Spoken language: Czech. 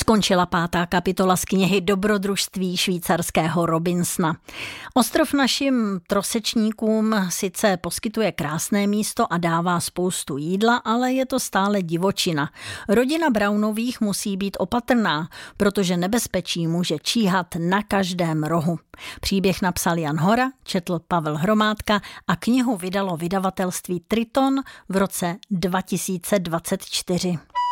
Skončila 5. kapitola z knihy Dobrodružství švýcarského Robinsona. Ostrov našim trosečníkům sice poskytuje krásné místo a dává spoustu jídla, ale je to stále divočina. Rodina Brownových musí být opatrná, protože nebezpečí může číhat na každém rohu. Příběh napsal Jan Hora, četl Pavel Hromádka a knihu vydalo vydavatelství Triton v roce 2024.